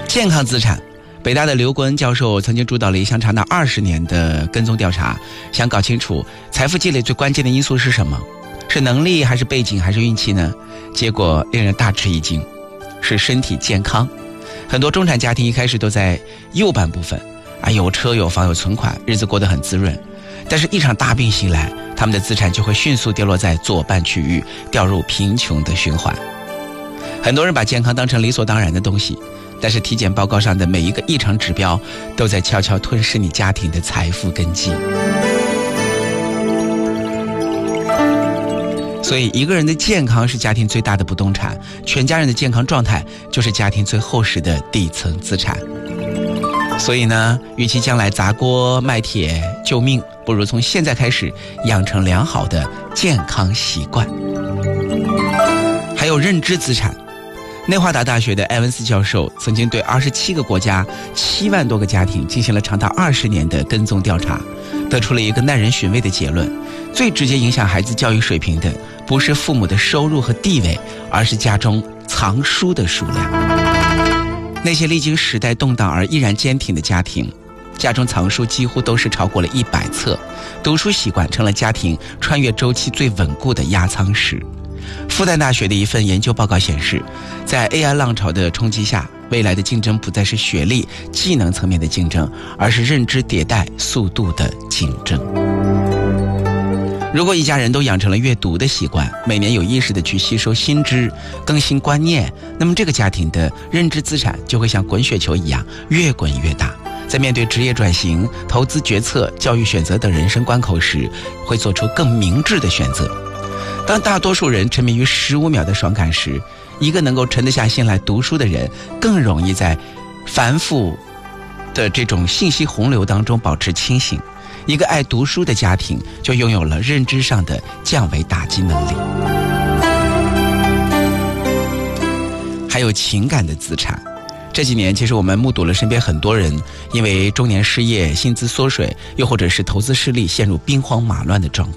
健康资产，北大的刘国恩教授曾经主导了一项长达20年的跟踪调查，想搞清楚财富积累最关键的因素是什么，是能力还是背景还是运气呢？结果令人大吃一惊，是身体健康。很多中产家庭一开始都在右半部分有车有房有存款，日子过得很滋润，但是一场大病袭来，他们的资产就会迅速跌落在左半区域，掉入贫穷的循环。很多人把健康当成理所当然的东西，但是体检报告上的每一个异常指标都在悄悄吞噬你家庭的财富根基。所以一个人的健康是家庭最大的不动产，全家人的健康状态就是家庭最厚实的底层资产。所以呢，与其将来砸锅卖铁救命，不如从现在开始养成良好的健康习惯。还有认知资产，内华达大学的埃文斯教授曾经对27个国家7万多个家庭进行了长达20年的跟踪调查，得出了一个耐人寻味的结论：最直接影响孩子教育水平的不是父母的收入和地位，而是家中藏书的数量。那些历经时代动荡而依然坚挺的家庭，家中藏书几乎都是超过了100册，读书习惯成了家庭穿越周期最稳固的压舱石。复旦大学的一份研究报告显示，在 AI 浪潮的冲击下，未来的竞争不再是学历、技能层面的竞争，而是认知迭代速度的竞争。如果一家人都养成了阅读的习惯，每年有意识地去吸收新知、更新观念，那么这个家庭的认知资产就会像滚雪球一样越滚越大。在面对职业转型、投资决策、教育选择等人生关口时，会做出更明智的选择。当大多数人沉迷于15秒的爽感时，一个能够沉得下心来读书的人，更容易在繁复的这种信息洪流当中保持清醒。一个爱读书的家庭就拥有了认知上的降维打击能力。还有情感的资产，这几年其实我们目睹了身边很多人因为中年失业、薪资缩水，又或者是投资失利陷入兵荒马乱的状况。